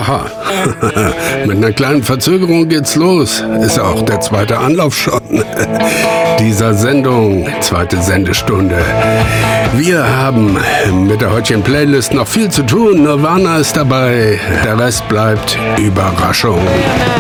Aha, mit einer kleinen Verzögerung geht's los. Ist auch der zweite Anlauf schon dieser Sendung, zweite Sendestunde. Wir haben mit der heutigen Playlist noch viel zu tun. Nirvana ist dabei, der Rest bleibt Überraschung.